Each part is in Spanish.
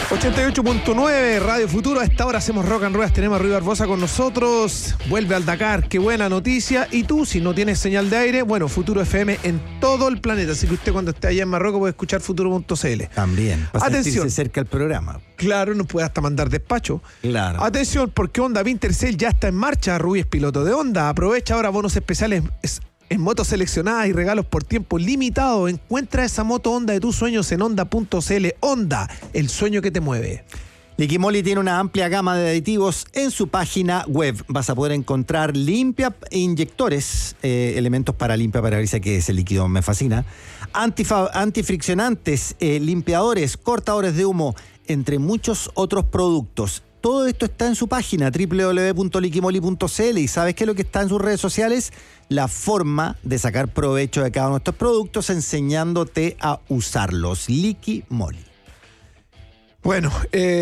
88.9 Radio Futuro. A esta hora hacemos rock and roll. Tenemos a Rui Barbosa con nosotros. Vuelve al Dakar. Qué buena noticia. Y tú, si no tienes señal de aire, bueno, Futuro FM en todo el planeta. Así que usted cuando esté allá en Marruecos puede escuchar futuro.cl. También. Para atención. sentirse cerca el programa. Claro, nos puede hasta mandar despacho. Claro. Atención, porque Honda Wintersail ya está en marcha. Rui es piloto de Honda. Aprovecha ahora bonos especiales en motos seleccionadas y regalos por tiempo limitado. Encuentra esa moto Honda de tus sueños en Honda.cl. Honda, el sueño que te mueve. Liqui Moly tiene una amplia gama de aditivos en su página web. Vas a poder encontrar limpia inyectores, elementos para limpia parabrisas, que ese líquido me fascina, antifriccionantes, limpiadores, cortadores de humo, entre muchos otros productos. Todo esto está en su página www.liquimoli.cl. ¿Y sabes qué es lo que está en sus redes sociales? La forma de sacar provecho de cada uno de estos productos, enseñándote a usarlos. Liqui Moly. Bueno,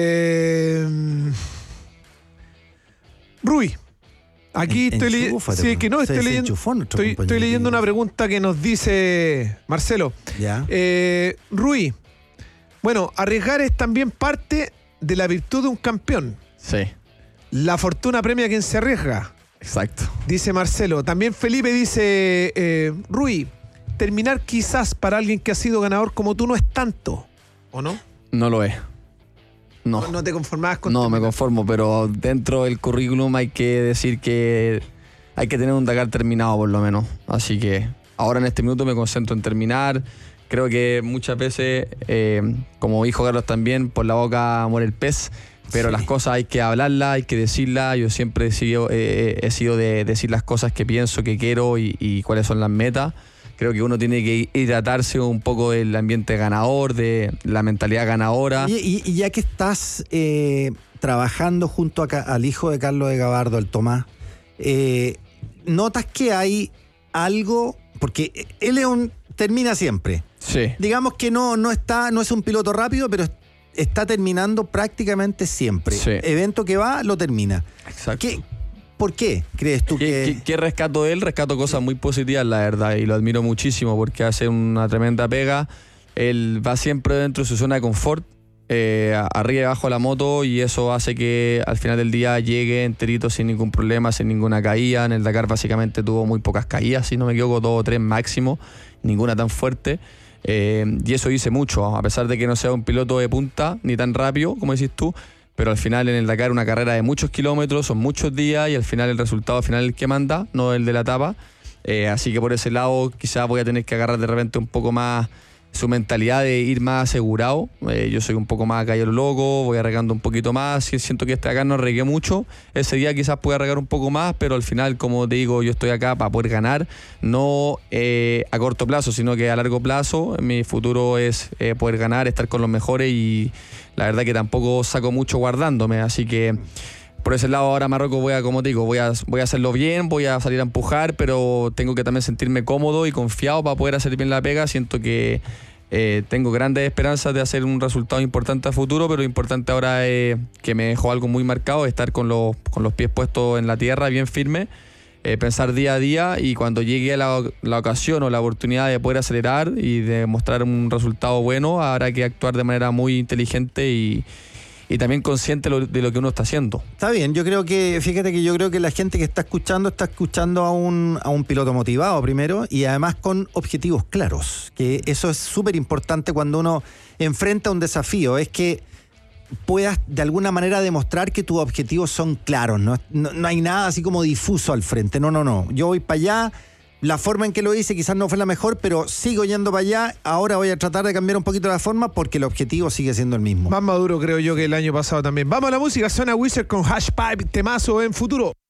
Rui, aquí estoy leyendo una pregunta que nos dice Marcelo. Ya. Rui, bueno, arriesgar es también parte de la virtud de un campeón. Sí. La fortuna premia a quien se arriesga. Exacto. Dice Marcelo. También Felipe dice, Rui, terminar quizás para alguien que ha sido ganador como tú no es tanto, ¿o no? No lo es. No te conformabas con... No, me conformo, pero dentro del currículum hay que decir que hay que tener un Dakar terminado por lo menos. Así que ahora en este minuto me concentro en terminar. Creo que muchas veces, como dijo Carlos también, por la boca muere el pez, pero sí, las cosas hay que hablarlas, hay que decirlas. Yo siempre he sido de decir las cosas que pienso, que quiero y cuáles son las metas. Creo que uno tiene que hidratarse un poco del ambiente ganador, de la mentalidad ganadora. Y ya que estás trabajando junto al hijo de Carlos de Gabardo, el Tomás, ¿notas que hay algo? Porque él termina siempre. Sí. Digamos que no es un piloto rápido, pero está terminando prácticamente siempre. Sí. Evento que va, lo termina. Exacto. ¿Por qué crees tú que...? ¿Qué rescato de él? Rescato cosas muy positivas, la verdad, y lo admiro muchísimo porque hace una tremenda pega. Él va siempre dentro de su zona de confort, arriba y abajo de la moto, y eso hace que al final del día llegue enterito sin ningún problema, sin ninguna caída. En el Dakar básicamente tuvo muy pocas caídas, si no me equivoco, 2 o 3 máximo, ninguna tan fuerte. Y eso dice mucho, a pesar de que no sea un piloto de punta ni tan rápido, como decís tú, pero al final en el Dakar una carrera de muchos kilómetros, son muchos días y al final el resultado final es el que manda, no el de la etapa. Así que por ese lado quizás voy a tener que agarrar de repente un poco más su mentalidad de ir más asegurado. Yo soy un poco más caído loco, voy arreglando un poquito más. Siento que este Dakar no arreglé mucho. Ese día quizás pueda arreglar un poco más, pero al final, como te digo, yo estoy acá para poder ganar, no a corto plazo, sino que a largo plazo. Mi futuro es poder ganar, estar con los mejores, y la verdad que tampoco saco mucho guardándome, así que por ese lado ahora Marruecos como te digo, voy a hacerlo bien, voy a salir a empujar, pero tengo que también sentirme cómodo y confiado para poder hacer bien la pega. Siento que tengo grandes esperanzas de hacer un resultado importante a futuro, pero lo importante ahora es que me dejó algo muy marcado, estar con los pies puestos en la tierra, bien firme, pensar día a día, y cuando llegue la ocasión o la oportunidad de poder acelerar y de mostrar un resultado bueno, habrá que actuar de manera muy inteligente y también consciente de lo que uno está haciendo. Está bien, fíjate que yo creo que la gente que está escuchando a un piloto motivado primero, y además con objetivos claros, que eso es súper importante cuando uno enfrenta un desafío, es que puedas de alguna manera demostrar que tus objetivos son claros, no hay nada así como difuso al frente, no, yo voy para allá. La forma en que lo hice quizás no fue la mejor, pero sigo yendo para allá. Ahora voy a tratar de cambiar un poquito la forma porque el objetivo sigue siendo el mismo. Más maduro creo yo que el año pasado también. Vamos a la música, suena Wizard con Hash Pipe, temazo en Futuro.